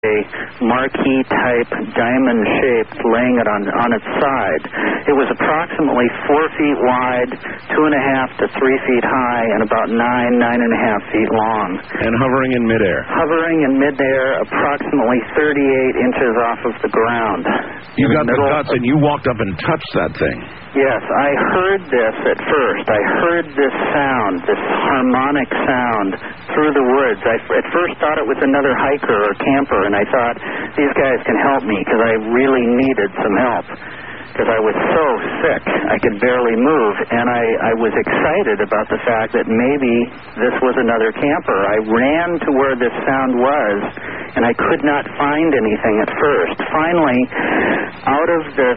a marquee-type diamond shaped laying it on its side. It was approximately 4 feet wide, 2.5 to 3 feet high, and about 9.5 feet long. And hovering in midair. Hovering in midair, approximately 38 inches off of the ground. You got the guts and you walked up and touched that thing. Yes, I heard this at first. I heard this sound, this harmonic sound through the woods. I at first thought it was another hiker or camper, and I thought, these guys can help me because I really needed some help because I was so sick I could barely move, and I was excited about the fact that maybe this was another camper. I ran to where this sound was, and I could not find anything at first. Finally, out of the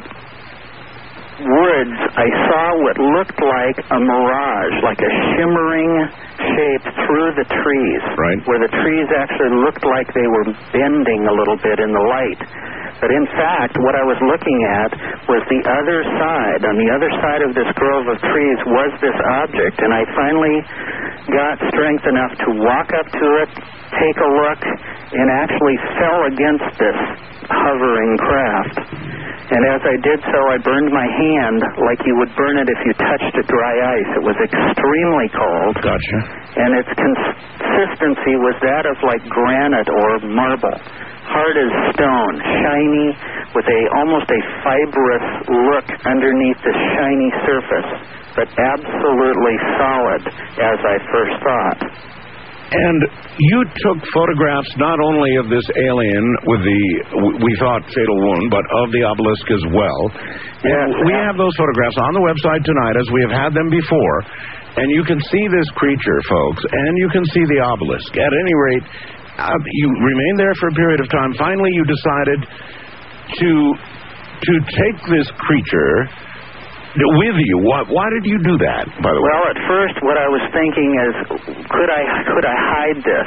woods, I saw what looked like a mirage, like a shimmering shape through the trees, right, where the trees actually looked like they were bending a little bit in the light. But in fact, what I was looking at was the other side. On the other side of this grove of trees was this object, and I finally got strength enough to walk up to it, take a look, and actually fell against this hovering craft. And as I did so, I burned my hand like you would burn it if you touched a dry ice. It was extremely cold. Gotcha. And its consistency was that of like granite or marble. Hard as stone, shiny, with almost a fibrous look underneath the shiny surface, but absolutely solid as I first thought. And you took photographs not only of this alien with the, we thought, fatal wound, but of the obelisk as well. Yes. We have those photographs on the website tonight, as we have had them before. And you can see this creature, folks, and you can see the obelisk. At any rate, you remained there for a period of time. Finally, you decided to take this creature with you. Why did you do that, by the way? Well, at first, what I was thinking is, could I hide this?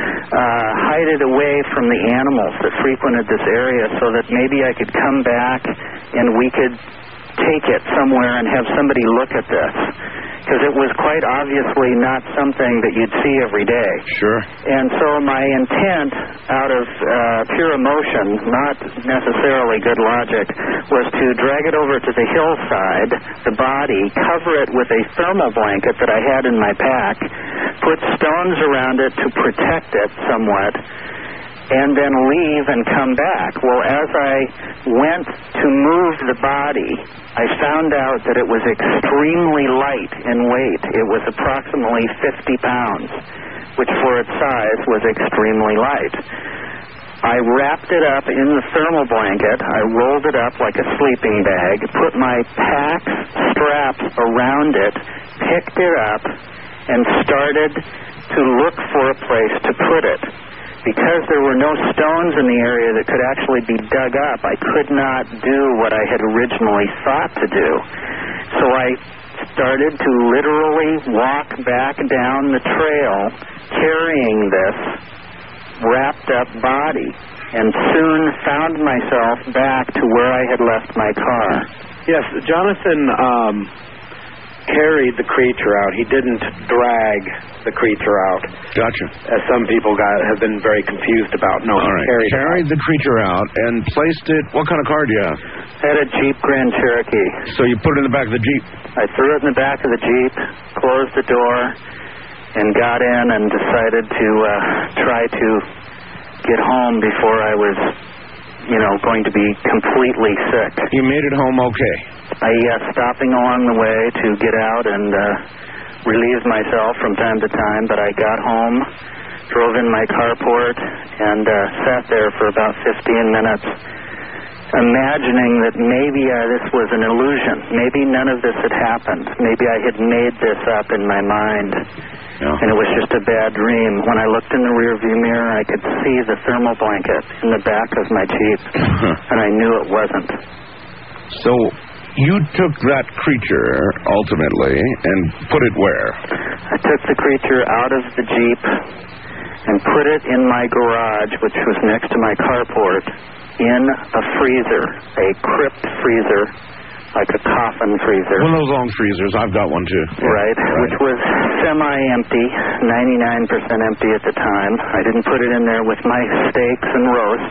Hide it away from the animals that frequented this area so that maybe I could come back and we could take it somewhere and have somebody look at this. Because it was quite obviously not something that you'd see every day. Sure. And so my intent, out of pure emotion, not necessarily good logic, was to drag it over to the hillside, the body, cover it with a thermal blanket that I had in my pack, put stones around it to protect it somewhat, and then leave and come back. Well, as I went to move the body, I found out that it was extremely light in weight. It was approximately 50 pounds, which for its size was extremely light. I wrapped it up in the thermal blanket. I rolled it up like a sleeping bag, put my pack straps around it, picked it up, and started to look for a place to put it. Because there were no stones in the area that could actually be dug up, I could not do what I had originally thought to do. So I started to literally walk back down the trail carrying this wrapped up body, and soon found myself back to where I had left my car. Yes, Jonathan carried the creature out. He didn't drag the creature out. Gotcha. As some people have been very confused about. No, all right. Carried the creature out and placed it. What kind of car do you have? I had a Jeep Grand Cherokee. So you put it in the back of the Jeep? I threw it in the back of the Jeep, closed the door, and got in and decided to try to get home before I was, going to be completely sick. You made it home okay? Stopping along the way to get out and relieve myself from time to time, but I got home, drove in my carport, and sat there for about 15 minutes, imagining that maybe this was an illusion. Maybe none of this had happened. Maybe I had made this up in my mind. Yeah. And it was just a bad dream. When I looked in the rearview mirror, I could see the thermal blanket in the back of my Jeep, and I knew it wasn't. So you took that creature, ultimately, and put it where? I took the creature out of the Jeep and put it in my garage, which was next to my carport, in a freezer, a crypt freezer like a coffin freezer. One of those long freezers. I've got one too. Right, which was semi-empty, 99% empty at the time. I didn't put it in there with my steaks and roast.